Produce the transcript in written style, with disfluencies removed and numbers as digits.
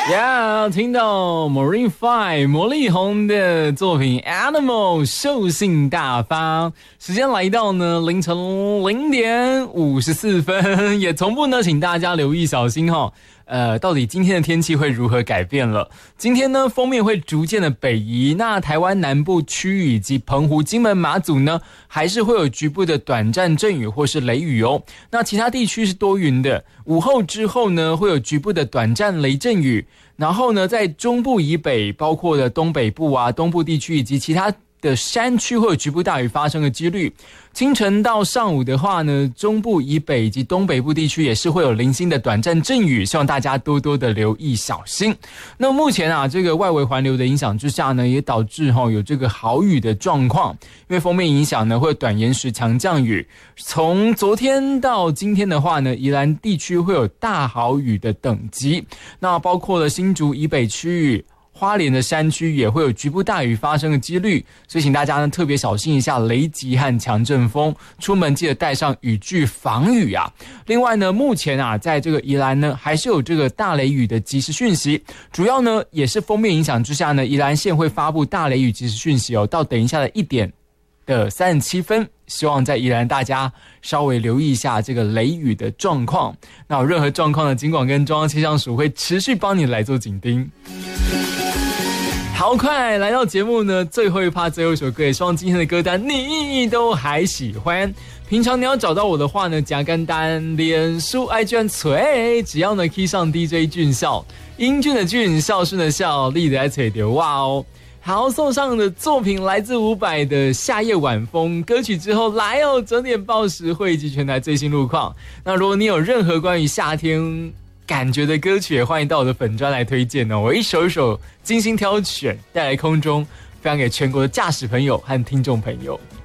Yeah， 听到 Maroon 5魔力红的作品 Animal 兽性大发，时间来到呢凌晨0:54，也同步呢请大家留意小心哈。到底今天的天气会如何改变了？今天呢，锋面会逐渐的北移，那台湾南部区域以及澎湖、金门、马祖呢，还是会有局部的短暂阵雨或是雷雨哦。那其他地区是多云的，午后之后呢，会有局部的短暂雷阵雨。然后呢，在中部以北，包括了东北部啊、东部地区以及其他的山区会有局部大雨发生的几率。清晨到上午的话呢，中部以北以及东北部地区也是会有零星的短暂阵雨，希望大家多多的留意小心。那目前啊，这个外围环流的影响之下呢，也导致有这个豪雨的状况，因为锋面影响呢，会有短延时强降雨。从昨天到今天的话呢，宜兰地区会有大豪雨的等级，那包括了新竹以北区域。花莲的山区也会有局部大雨发生的几率，所以请大家呢特别小心一下雷击和强阵风，出门记得带上雨具防雨啊。另外呢，目前啊，在这个宜兰呢，还是有这个大雷雨的即时讯息，主要呢也是锋面影响之下呢，宜兰县会发布大雷雨即时讯息哦，到等一下的1:37，希望在宜兰大家稍微留意一下这个雷雨的状况。那有任何状况呢，警广跟中央气象署会持续帮你来做警盯。好，快来到节目呢最后一趴最后一首歌，也希望今天的歌单你都还喜欢。平常你要找到我的话呢，加简单，脸书 IG 吹，只要呢 key 上 DJ 俊孝，英俊的俊，孝顺的孝，力的吹的哇哦。好，送上的作品来自伍佰的《夏夜晚风》歌曲之后，来哦，整点报时会以及全台最新路况。那如果你有任何关于夏天感觉的歌曲，也欢迎到我的粉专来推荐哦。我一首一首精心挑选，带来空中分享给全国的驾驶朋友和听众朋友。